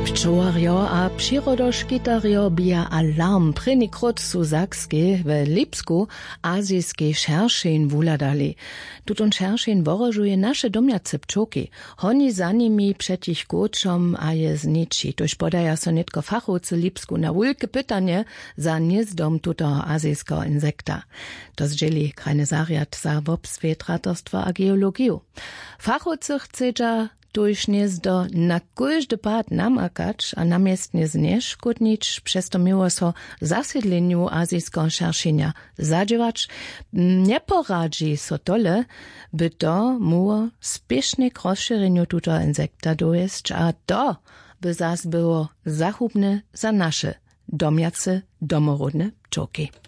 Pčowarjo a přirodoškitarjo bija alarm preni krot su Sakske w Lipsku azijskiej šeršin wuladali. Tutun šeršin worožuje naše domjace pčoki. Oni za nimi přetich kočom a je zniči. Tož podaja so netko fachowcy Lipsku na wulke pytanie za gniezdom tuto azijskiego insekta. To zdzieli krajnezariat za wobsvětratorstwo a geologiju. Fachowcy chcedza tuż gniezdo na każdy pad namakać, a namiestnie znieszkodnić, przez to miło so zasiedleniu azijskiego szerszenia zadziewać, nie poradzi so tole, by to było spiesznie k rozszerzeniu tuto insekta dojść, a to by zas było zachubne za nasze domjace domorodne pčoki.